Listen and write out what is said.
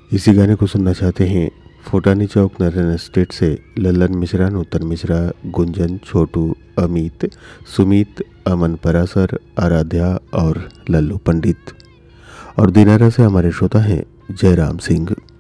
इसी गाने को सुनना चाहते हैं फोटानी चौक नारायण एस्टेट से लल्लन मिश्रा, नूतन मिश्रा, गुंजन, छोटू, अमित, सुमित, अमन परासर, आराध्या और लल्लू पंडित। और दिनारा से हमारे श्रोता हैं जयराम सिंह।